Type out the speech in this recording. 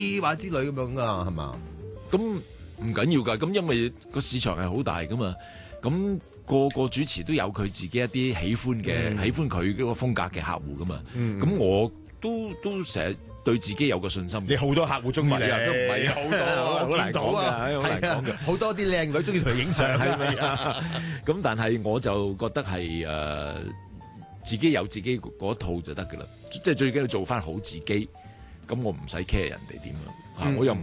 或之類咁樣噶，係嘛？ 咁唔緊要㗎，咁因為個市場係好大㗎嘛，咁個主持都有佢自己一啲喜歡佢嗰個風格嘅客戶㗎嘛，咁我都成日對自己有個信心。 你好多客戶中意你， 都唔係好多， 好難講㗎，好難講嘅， 好多啲靚女中意同佢影相㗎，係啊。 咁但係我就覺得係自己有自己嗰套就得㗎啦，即係最緊要做翻好自己。咁我唔使 care 人哋點樣，我又唔